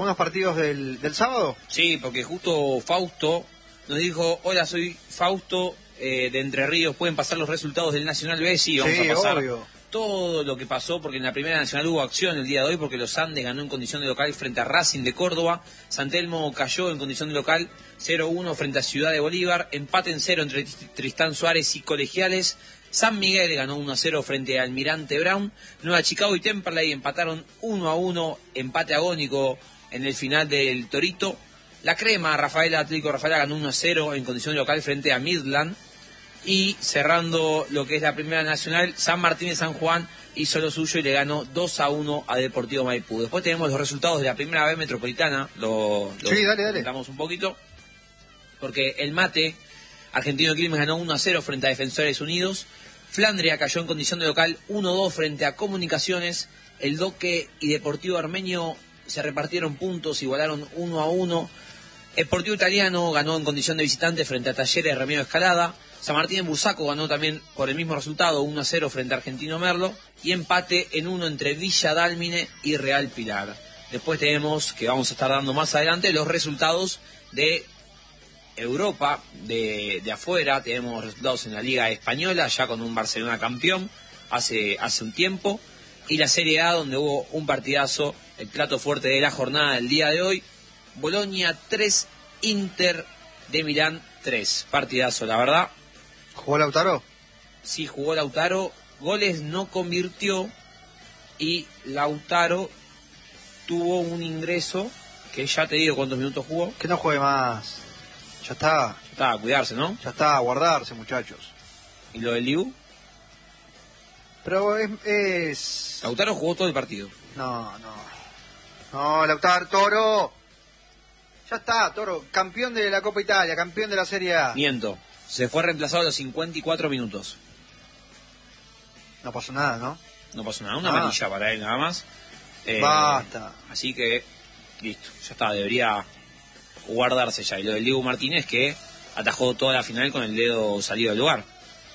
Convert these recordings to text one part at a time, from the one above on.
algunos partidos del sábado? Sí, porque justo Fausto nos dijo, hola, soy Fausto de Entre Ríos, ¿pueden pasar los resultados del Nacional B? Sí, vamos a pasar obvio. Todo lo que pasó, porque en la primera Nacional hubo acción el día de hoy, porque Los Andes ganó en condición de local frente a Racing de Córdoba, San Telmo cayó en condición de local 0-1 frente a Ciudad de Bolívar, empate en 0 entre Tristán Suárez y Colegiales, San Miguel ganó 1-0 frente a Almirante Brown, Nueva Chicago y Temperley empataron 1-1, empate agónico en el final del Torito, La Crema, Atlético Rafaela ganó 1-0 en condición de local frente a Midland. Y cerrando lo que es la primera nacional, San Martín de San Juan hizo lo suyo y le ganó 2-1 a Deportivo Maipú. Después tenemos los resultados de la primera B metropolitana. Sí, dale. Comentamos un poquito. Porque el Mate, Argentino de Quilmes, ganó 1-0 frente a Defensores Unidos. Flandria cayó en condición de local 1-2 frente a Comunicaciones. El Doque y Deportivo Armenio se repartieron puntos, igualaron 1-1. Sportivo Italiano ganó en condición de visitante frente a Talleres Remedio Escalada. San Martín en Bursaco ganó también por el mismo resultado, 1-0 frente a Argentino Merlo, y empate en 1 entre Villa Dálmine y Real Pilar. Después tenemos, que vamos a estar dando más adelante, los resultados de Europa, de afuera. Tenemos resultados en la Liga Española, ya con un Barcelona campeón hace un tiempo, y la Serie A, donde hubo un partidazo, el plato fuerte de la jornada del día de hoy, Bolonia 3, Inter de Milán 3. Partidazo, la verdad. ¿Jugó Lautaro? Sí, jugó Lautaro, goles no convirtió y Lautaro tuvo un ingreso que ya te digo cuántos minutos jugó. Que no juegue más. Ya está. Ya está, a cuidarse, ¿no? Ya está, a guardarse, muchachos. ¿Y lo del Liu? Pero es... Lautaro jugó todo el partido. No, Lautaro, Toro. Ya está, Toro, campeón de la Copa Italia, campeón de la Serie A. Miento. Se fue reemplazado a los 54 minutos. No pasó nada, ¿no? No pasó nada, una amarilla para él nada más. Basta. Así que, listo, ya está, debería guardarse ya. Y lo del Diego Martínez, que atajó toda la final con el dedo salido del lugar.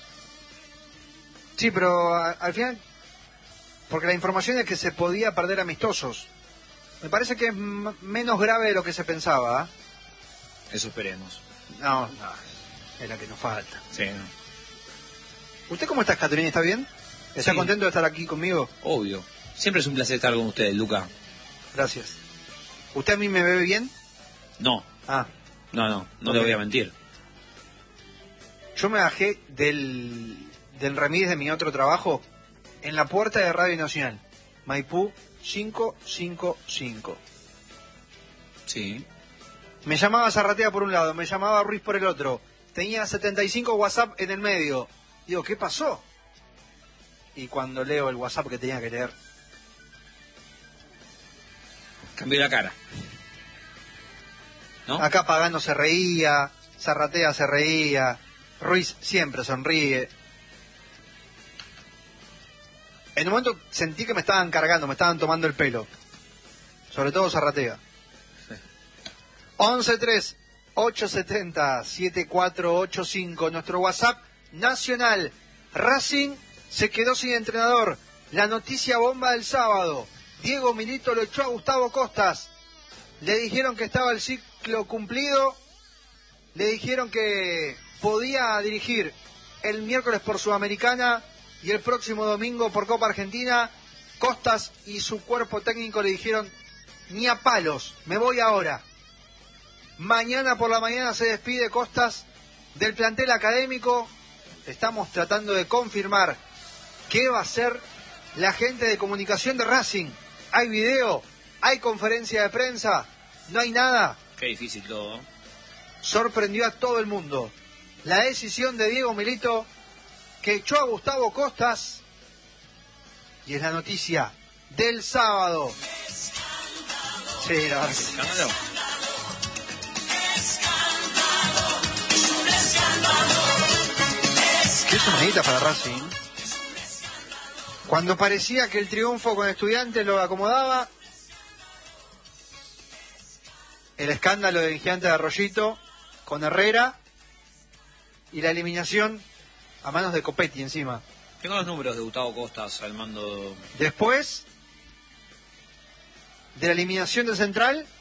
Sí, pero al final, porque la información es que se podía perder amistosos. Me parece que es menos grave de lo que se pensaba. Eso esperemos. No, es la que nos falta. Sí, no. ¿Usted cómo está, Catherine? ¿Está bien? ¿Está contento de estar aquí conmigo? Obvio. Siempre es un placer estar con ustedes, Luca. Gracias. ¿Usted a mí me ve bien? No. No Okay. le voy a mentir. Yo me bajé del remis de mi otro trabajo en la puerta de Radio Nacional, Maipú 555. Sí. Me llamaba Zarratea por un lado, me llamaba Ruiz por el otro. Tenía 75 WhatsApp en el medio. Digo, ¿qué pasó? Y cuando leo el WhatsApp que tenía que leer, Cambió la cara. ¿No? acá Pagano se reía, Zarratea se reía, Ruiz siempre sonríe. En un momento sentí que me estaban cargando, me estaban tomando el pelo. Sobre todo Zarratea. 11-3-870-7485, nuestro WhatsApp nacional. Racing se quedó sin entrenador. La noticia bomba del sábado. Diego Milito lo echó a Gustavo Costas. Le dijeron que estaba el ciclo cumplido. Le dijeron que podía dirigir el miércoles por Sudamericana y el próximo domingo por Copa Argentina. Costas y su cuerpo técnico le dijeron, ni a palos, me voy ahora. Mañana por la mañana se despide Costas del plantel académico. Estamos tratando de confirmar qué va a hacer la gente de comunicación de Racing. ¿Hay video? ¿Hay conferencia de prensa? ¿No hay nada? Qué difícil todo, ¿no? Sorprendió a todo el mundo la decisión de Diego Milito, que echó a Gustavo Costas, y es la noticia del sábado. Sí, la verdad. ¿Escándalo? Qué semanita para Racing. Cuando parecía que el triunfo con Estudiantes lo acomodaba, el escándalo de Gigante de Arroyito con Herrera y la eliminación a manos de Copetti encima. Tengo los números de Gustavo Costas al mando. Después de la eliminación de Central